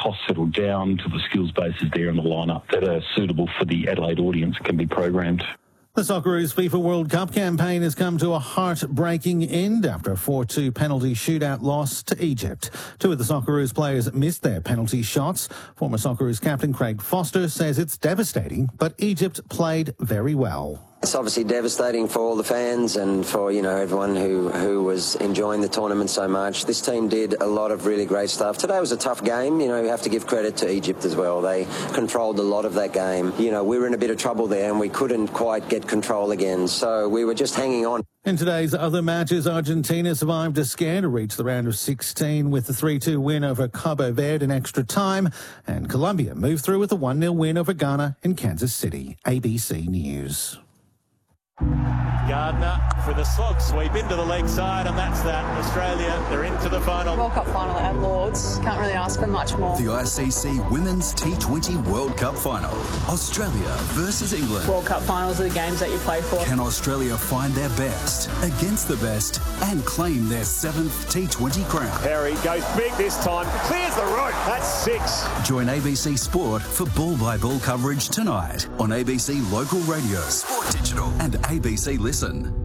costs settle down, till the skills base is there in the lineup that are suitable for the Adelaide audience can be programmed. The Socceroos FIFA World Cup campaign has come to a heartbreaking end after a 4-2 penalty shootout loss to Egypt. Two of the Socceroos players missed their penalty shots. Former Socceroos captain Craig Foster says it's devastating, but Egypt played very well. It's obviously devastating for all the fans and for, everyone who was enjoying the tournament so much. This team did a lot of really great stuff. Today was a tough game. You have to give credit to Egypt as well. They controlled a lot of that game. We were in a bit of trouble there and we couldn't quite get control again. So we were just hanging on. In today's other matches, Argentina survived a scare to reach the round of 16 with the 3-2 win over Cabo Verde in extra time, and Colombia moved through with a 1-0 win over Ghana in Kansas City. ABC News. Gardner for the slog sweep into the leg side, and that's that. Australia, they're into the final. World Cup final at Lords. Can't really ask for much more. The ICC Women's T20 World Cup final. Australia versus England. World Cup finals are the games that you play for. Can Australia find their best against the best and claim their 7th T20 crown? Perry goes big this time. Clears the rope. That's 6. Join ABC Sport for ball-by-ball coverage tonight on ABC Local Radio, Sport Digital and ABC Listen.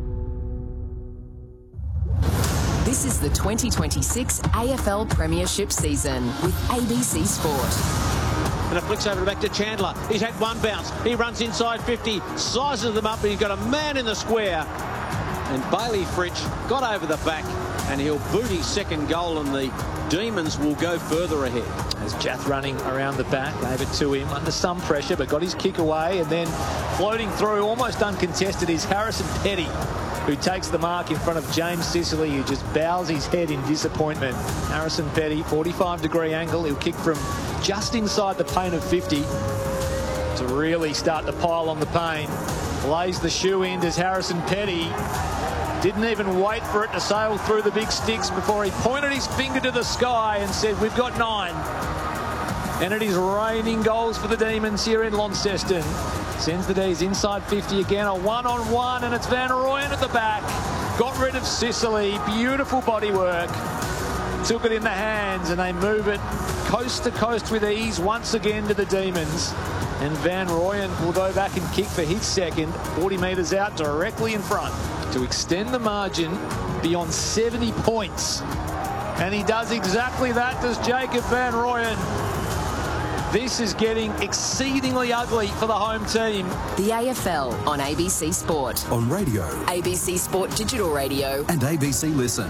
This is the 2026 AFL Premiership season with ABC Sport. And it flicks over back to Chandler. He's had one bounce. He runs inside 50, sizes them up, and he's got a man in the square. And Bailey Fritsch got over the back, and he'll boot his second goal, and the Demons will go further ahead. As Jath running around the back, gave it to him under some pressure, but got his kick away, and then floating through, almost uncontested, is Harrison Petty, who takes the mark in front of James Sicily, who just bows his head in disappointment. Harrison Petty, 45-degree angle. He'll kick from just inside the paint of 50 to really start to pile on the paint. Lays the shoe in as Harrison Petty didn't even wait for it to sail through the big sticks before he pointed his finger to the sky and said, "We've got 9. And it is raining goals for the Demons here in Launceston. Sends the D's inside 50 again, a one-on-one, and it's Van Rooyen at the back. Got rid of Sicily, beautiful bodywork. Took it in the hands, and they move it coast to coast with ease once again to the Demons. And Van Rooyen will go back and kick for his second, 40 metres out, directly in front, to extend the margin beyond 70 points. And he does exactly that, does Jacob Van Rooyen. This is getting exceedingly ugly for the home team. The AFL on ABC Sport. On radio, ABC Sport Digital Radio. and ABC Listen.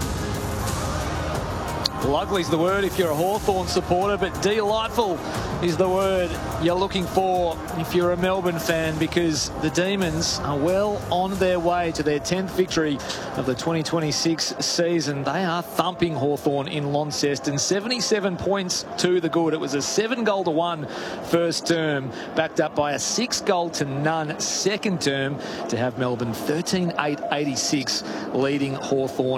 Well, ugly's the word if you're a Hawthorn supporter, but delightful is the word you're looking for if you're a Melbourne fan, because the Demons are well on their way to their 10th victory of the 2026 season. They are thumping Hawthorn in Launceston, 77 points to the good. It was a 7-goal-to-1 first term, backed up by a 6-goal-to-none second term, to have Melbourne 13-8-86 leading Hawthorn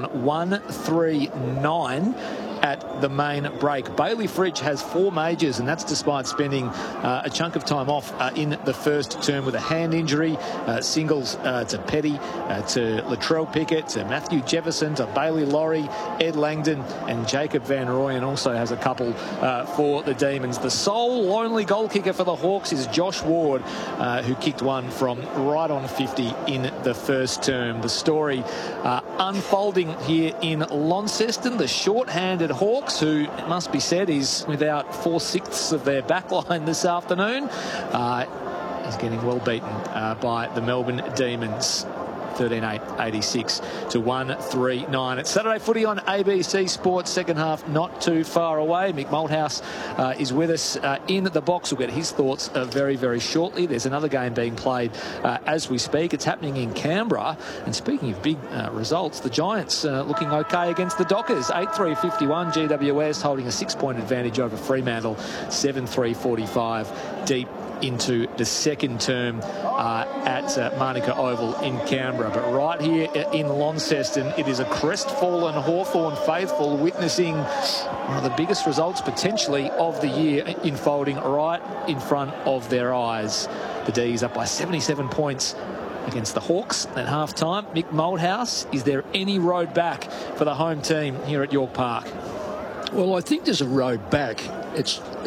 1-3-9 at the main break. Bailey Fritsch has 4 majors, and that's despite spending a chunk of time off in the first term with a hand injury. Singles to Petty, to Latrell Pickett, to Matthew Jefferson, to Bailey Laurie, Ed Langdon, and Jacob Van Rooyen also has a couple for the Demons. The sole lonely goal kicker for the Hawks is Josh Ward, who kicked one from right on 50 in the first term. The story unfolding here in Launceston. The short-handed Hawks, who, it must be said, is without 4/6 of their backline this afternoon, is getting well beaten by the Melbourne Demons. 13-8-86 to 1-3-9. It's Saturday footy on ABC Sports. Second half not too far away. Mick Malthouse is with us in the box. We'll get his thoughts very, very shortly. There's another game being played as we speak. It's happening in Canberra. And speaking of big results, the Giants looking okay against the Dockers. 8-3-51. GWS holding a 6-point advantage over Fremantle. 7-3-45 deep into the second term at Manuka Oval in Canberra. But right here in Launceston, it is a crestfallen Hawthorn faithful witnessing one of the biggest results potentially of the year unfolding right in front of their eyes. The D's up by 77 points against the Hawks at half-time. Mick Malthouse, is there any road back for the home team here at York Park? Well, I think there's a road back. It's